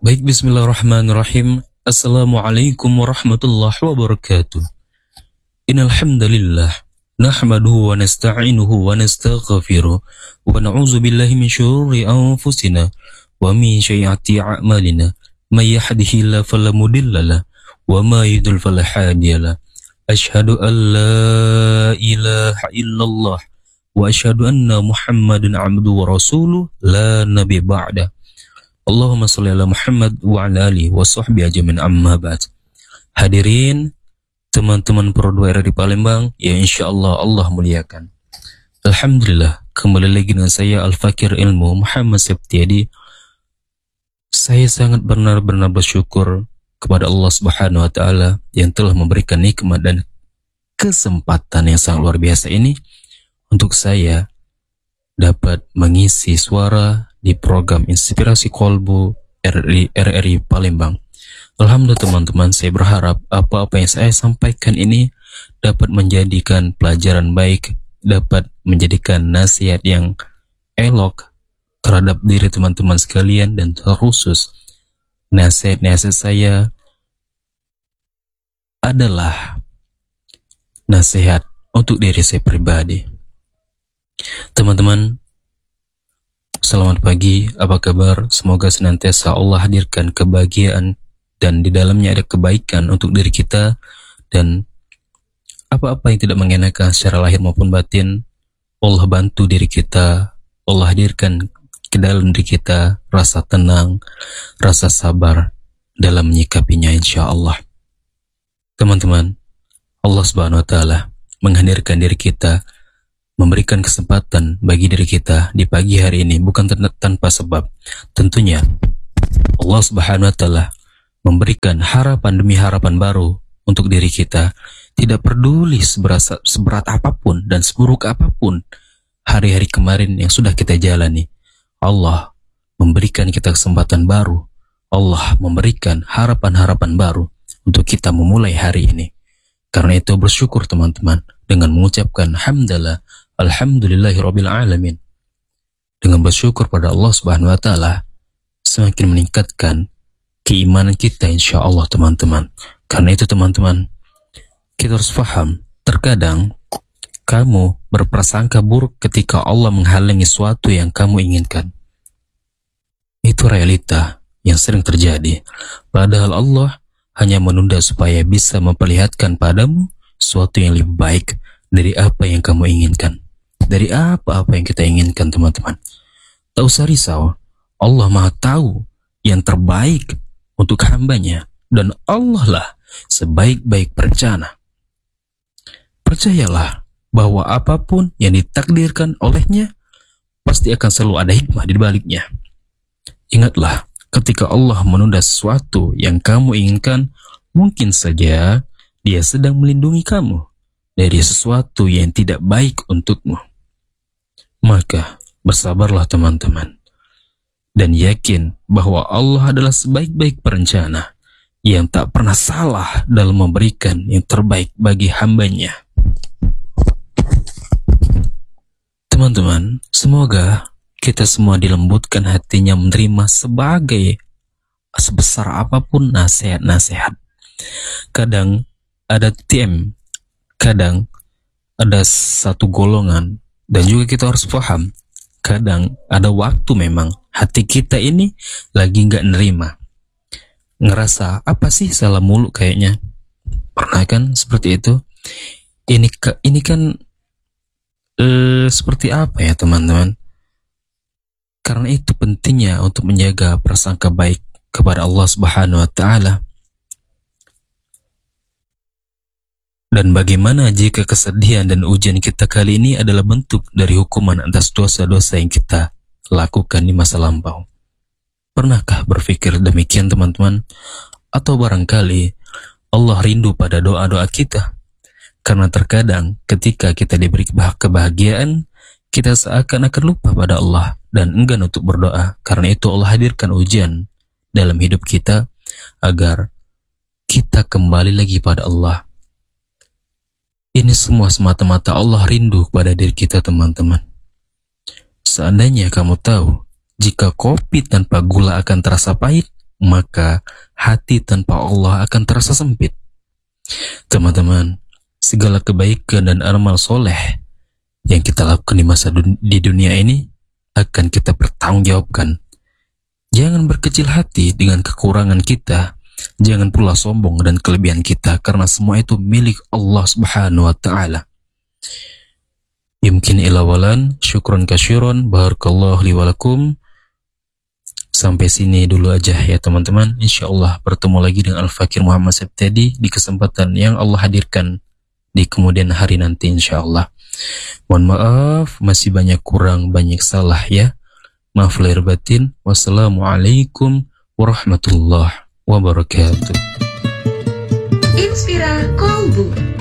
Baik, bismillahirrahmanirrahim. Assalamualaikum warahmatullahi wabarakatuh. Innal hamdalillah nahmaduhu wa nasta'inuhu wa nastaghfiruh wa na'udzu billahi min syururi anfusina wa min sayyiati a'malina. May yahdihillahu fala mudhillalah wa may yudhlil fala hadiyalah. Asyhadu an la ilaha illallah wa asyhadu anna Muhammadan 'abduhu wa rasuluh la nabiy ba'da. Allahumma sholli ala Muhammad wa ala alihi wa sahbihi ajmain, amma ba'd. Hadirin teman-teman Pro 2 RRI Palembang yang insyaallah Allah muliakan. Alhamdulillah, kembali lagi dengan saya Al-Fakir Ilmu Muhammad Septiadi. Saya sangat benar-benar bersyukur kepada Allah Subhanahu wa taala yang telah memberikan nikmat dan kesempatan yang sangat luar biasa ini untuk saya dapat mengisi suara di program Inspirasi Kolbu RRI Palembang. Alhamdulillah teman-teman, saya berharap apa-apa yang saya sampaikan ini dapat menjadikan pelajaran baik, dapat menjadikan nasihat yang elok terhadap diri teman-teman sekalian, dan terkhusus nasihat-nasihat saya adalah nasihat untuk diri saya pribadi. Teman-teman, selamat pagi, apa kabar? Semoga senantiasa Allah hadirkan kebahagiaan dan di dalamnya ada kebaikan untuk diri kita, dan apa-apa yang tidak mengenakan secara lahir maupun batin, Allah bantu diri kita, Allah hadirkan ke dalam diri kita rasa tenang, rasa sabar dalam menyikapinya insyaallah. Teman-teman, Allah Subhanahu wa taala menghadirkan diri kita, memberikan kesempatan bagi diri kita di pagi hari ini bukan tanpa sebab. Tentunya Allah Subhanahu wa taala memberikan harapan demi harapan baru untuk diri kita. Tidak peduli seberat apapun dan seburuk apapun hari-hari kemarin yang sudah kita jalani, Allah memberikan kita kesempatan baru. Allah memberikan harapan-harapan baru untuk kita memulai hari ini. Karena itu bersyukur teman-teman dengan mengucapkan hamdalah alhamdulillahirabbil alamin. Dengan bersyukur pada Allah Subhanahu wa taala semakin meningkatkan keimanan kita insyaallah teman-teman. Karena itu teman-teman, kita harus paham, terkadang kamu berprasangka buruk ketika Allah menghalangi sesuatu yang kamu inginkan. Itu realita yang sering terjadi. Padahal Allah hanya menunda supaya bisa memperlihatkan padamu sesuatu yang lebih baik dari apa yang kamu inginkan, dari apa-apa yang kita inginkan teman-teman. Tak usah risau, Allah Maha tahu yang terbaik untuk hambanya, dan Allah lah sebaik-baik perencana. Percayalah bahwa apapun yang ditakdirkan olehnya pasti akan selalu ada hikmah di baliknya. Ingatlah, ketika Allah menunda sesuatu yang kamu inginkan, mungkin saja Dia sedang melindungi kamu dari sesuatu yang tidak baik untukmu. Maka bersabarlah teman-teman, dan yakin bahwa Allah adalah sebaik-baik perencana yang tak pernah salah dalam memberikan yang terbaik bagi hambanya. Teman-teman, semoga kita semua dilembutkan hatinya menerima sebesar apapun nasihat-nasihat. Kadang ada tim, kadang ada satu golongan, dan juga kita harus paham, kadang ada waktu memang hati kita ini lagi gak nerima, ngerasa apa sih salah mulu kayaknya. Pernah kan seperti itu? Ini kan seperti apa ya teman-teman? Karena itu pentingnya untuk menjaga prasangka baik kepada Allah Subhanahu wa taala. Dan bagaimana jika kesedihan dan ujian kita kali ini adalah bentuk dari hukuman atas dosa-dosa yang kita lakukan di masa lampau? Pernahkah berpikir demikian teman-teman? Atau barangkali Allah rindu pada doa-doa kita? Karena terkadang ketika kita diberi kebahagiaan, kita seakan-akan lupa pada Allah dan enggan untuk berdoa. Karena itu Allah hadirkan ujian dalam hidup kita agar kita kembali lagi pada Allah. Ini semua semata-mata Allah rindu kepada diri kita teman-teman. Seandainya kamu tahu, jika kopi tanpa gula akan terasa pahit, maka hati tanpa Allah akan terasa sempit. Teman-teman, segala kebaikan dan amal soleh yang kita lakukan di dunia ini akan kita pertanggungjawabkan. Jangan berkecil hati dengan kekurangan kita. Jangan pula sombong dan kelebihan kita, karena semua itu milik Allah Subhanahu wa Ta'ala. Yumkin ilawalan, syukron kasyiron, barakallahu li walakum. Sampai sini dulu aja ya teman-teman. InsyaAllah bertemu lagi dengan Al-Fakir Muhammad Septadi di kesempatan yang Allah hadirkan di kemudian hari nanti insyaAllah. Mohon maaf, masih banyak kurang, banyak salah ya. Maaf lahir batin. Wassalamualaikum warahmatullahi wabarakatuh. Inspira Kolbu.